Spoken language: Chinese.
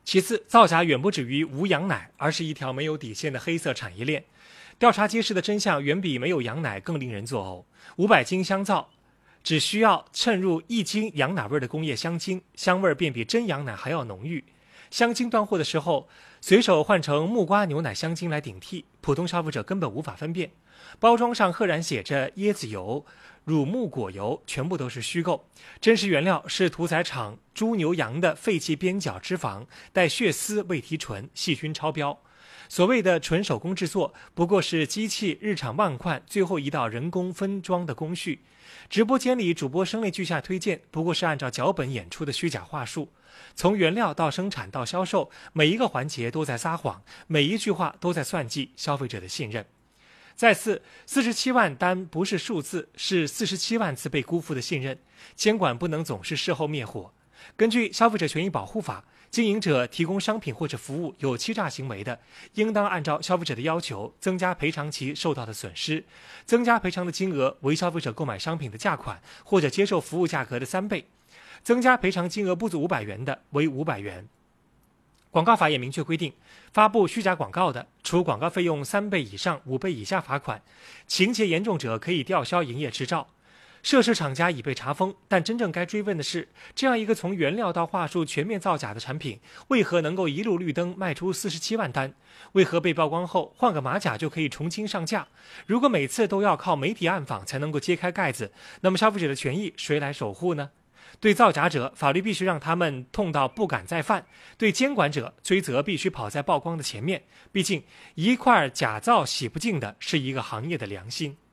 其次，造假远不止于无羊奶，而是一条没有底线的黑色产业链。调查揭示的真相远比没有羊奶更令人作呕。500斤香皂只需要衬入1斤羊奶味的工业香精，香味便比真羊奶还要浓郁。香精断货的时候，随手换成木瓜牛奶香精来顶替，普通消费者根本无法分辨。包装上赫然写着椰子油、乳木果油，全部都是虚构。真实原料是屠宰场猪牛羊的废弃边角脂肪，带血丝、未提纯，细菌超标。所谓的纯手工制作，不过是机器日常万块最后一道人工分装的工序。直播间里主播声泪俱下推荐，不过是按照脚本演出的虚假话术。从原料到生产到销售，每一个环节都在撒谎，每一句话都在算计消费者的信任。再次，47万单不是数字，是47万次被辜负的信任。监管不能总是事后灭火。根据《消费者权益保护法》，经营者提供商品或者服务有欺诈行为的，应当按照消费者的要求增加赔偿其受到的损失，增加赔偿的金额为消费者购买商品的价款或者接受服务价格的3倍，增加赔偿金额不足500元的为500元。广告法也明确规定，发布虚假广告的，除广告费用3倍以上5倍以下罚款，情节严重者可以吊销营业执照。涉事厂家已被查封，但真正该追问的是，这样一个从原料到话术全面造假的产品，为何能够一路绿灯卖出47万单？为何被曝光后换个马甲就可以重新上架？如果每次都要靠媒体暗访才能够揭开盖子，那么消费者的权益谁来守护呢？对造假者，法律必须让他们痛到不敢再犯；对监管者，追责必须跑在曝光的前面。毕竟，一块假造洗不净的是一个行业的良心。